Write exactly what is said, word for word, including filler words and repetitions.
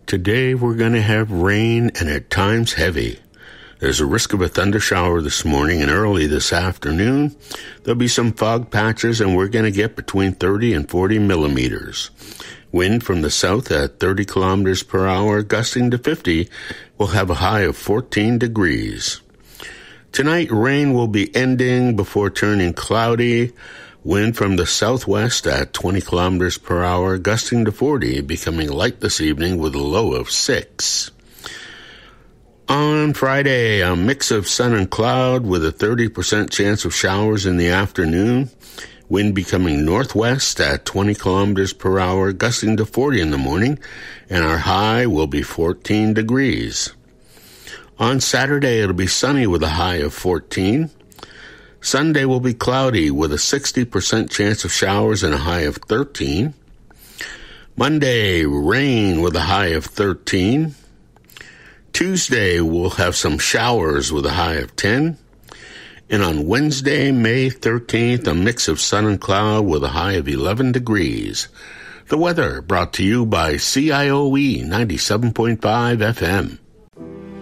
Today we're going to have rain and at times heavy. There's a risk of a thunder shower this morning and early this afternoon. There'll be some fog patches and we're going to get between thirty and forty millimeters. Wind from the south at thirty kilometers per hour, gusting to fifty. We'll have a high of fourteen degrees. Tonight, rain will be ending before turning cloudy. Wind from the southwest at twenty kilometers per hour, gusting to forty, becoming light this evening with a low of six. On Friday, a mix of sun and cloud with a thirty percent chance of showers in the afternoon. Wind becoming northwest at twenty kilometers per hour, gusting to forty in the morning, and our high will be fourteen degrees. On Saturday, it'll be sunny with a high of fourteen. Sunday will be cloudy with a sixty percent chance of showers and a high of thirteen. Monday, rain with a high of thirteen. Tuesday, we'll have some showers with a high of ten. And on Wednesday, May thirteenth, a mix of sun and cloud with a high of eleven degrees. The weather brought to you by C I O E ninety-seven point five F M.